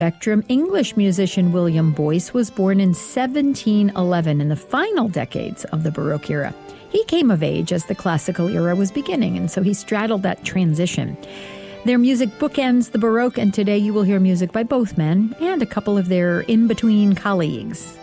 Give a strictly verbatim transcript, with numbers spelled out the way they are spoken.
Spectrum. English musician William Boyce was born in seventeen eleven in the final decades of the Baroque era. He came of age as the classical era was beginning, and so he straddled that transition. Their music bookends the Baroque, and today you will hear music by both men and a couple of their in-between colleagues.